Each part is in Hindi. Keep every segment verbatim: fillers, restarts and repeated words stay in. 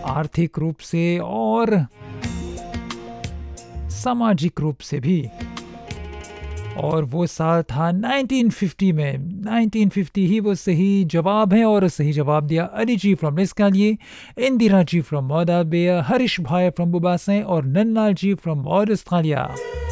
आर्थिक रूप से और सामाजिक रूप से भी। और वो साल था नाइनटीन फिफ्टी में। नाइनटीन फिफ्टी ही वो सही जवाब है और सही जवाब दिया अली जी फ्रॉम निस्कालिए, इंदिरा जी फ्रॉम मोदाबे, हरीश भाई फ्रॉम बुबासें और नन्ना जी फ्रॉम ऑस्ट्रेलिया।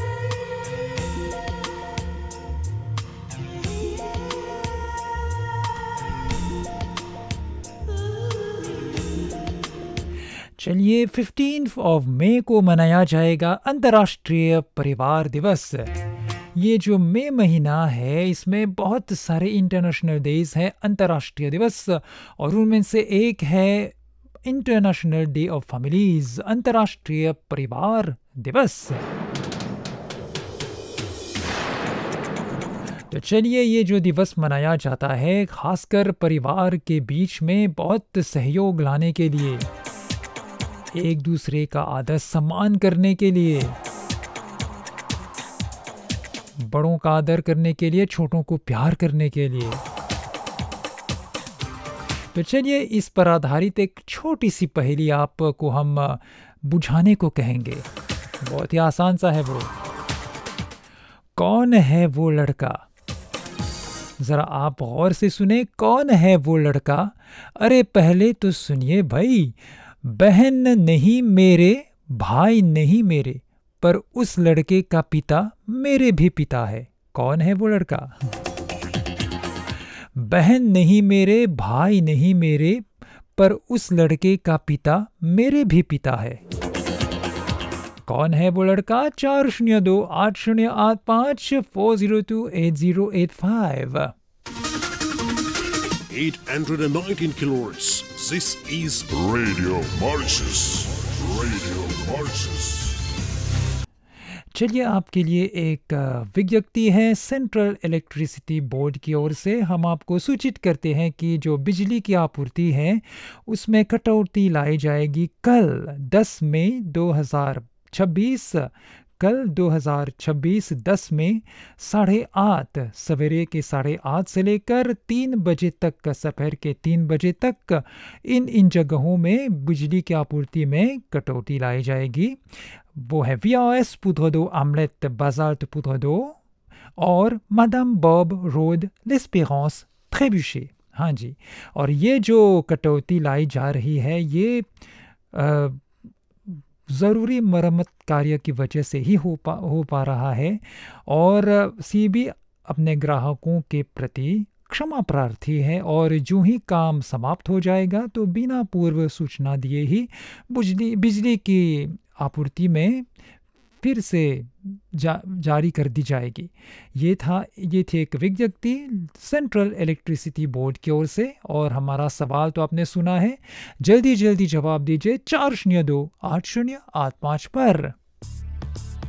चलिए, फिफ्टीन ऑफ मई को मनाया जाएगा अंतर्राष्ट्रीय परिवार दिवस। ये जो मई महीना है इसमें बहुत सारे इंटरनेशनल डेज हैं, अंतर्राष्ट्रीय दिवस, और उनमें से एक है इंटरनेशनल डे ऑफ फैमिलीज, अंतर्राष्ट्रीय परिवार दिवस। तो चलिए, ये जो दिवस मनाया जाता है खासकर परिवार के बीच में बहुत सहयोग लाने के लिए, एक दूसरे का आदर सम्मान करने के लिए, बड़ों का आदर करने के लिए, छोटों को प्यार करने के लिए। तो चलिए, इस पर आधारित एक छोटी सी पहेली आपको हम बुझाने को कहेंगे। बहुत ही आसान सा है वो। कौन है वो लड़का? जरा आप गौर से सुने, कौन है वो लड़का? अरे पहले तो सुनिए भाई। बहन नहीं मेरे, भाई नहीं मेरे, पर उस लड़के का पिता मेरे भी पिता है। कौन है वो लड़का? बहन नहीं मेरे, भाई नहीं मेरे, पर उस लड़के का पिता मेरे भी पिता है। कौन है वो लड़का? चार शून्य दो आठ शून्य आठ पाँच four zero to eight zero eight five. eight hundred nineteen kilohertz. This is Radio Mauritius. Radio Mauritius. चलिए, आपके लिए एक विज्ञप्ति है सेंट्रल इलेक्ट्रिसिटी बोर्ड की ओर से। हम आपको सूचित करते हैं कि जो बिजली की आपूर्ति है उसमें कटौती लाई जाएगी कल दस मई दो हज़ार छब्बीस। कल दो हज़ार छब्बीस दस में साढ़े आठ सवेरे के साढ़े आठ से लेकर तीन बजे तक, दोपहर के तीन बजे तक इन इन जगहों में बिजली की आपूर्ति में कटौती लाई जाएगी। वो है वी ओ एस पुथोदो आमलेट बाजाल्ट पुथोदो और मादाम बॉब रोड लेस्पेरेंस ट्रेबुचे। हाँ जी, और ये जो कटौती लाई जा रही है ये आ, ज़रूरी मरम्मत कार्य की वजह से ही हो पा हो पा रहा है, और सीबी अपने ग्राहकों के प्रति क्षमा प्रार्थी है, और जो ही काम समाप्त हो जाएगा तो बिना पूर्व सूचना दिए ही बिजली बिजली की आपूर्ति में फिर से जा, जारी कर दी जाएगी। ये था ये थी एक विज्ञप्ति सेंट्रल इलेक्ट्रिसिटी बोर्ड की ओर से। और हमारा सवाल तो आपने सुना है, जल्दी जल्दी जवाब दीजिए चार शून्य दो आठ शून्य आठ पाँच पर।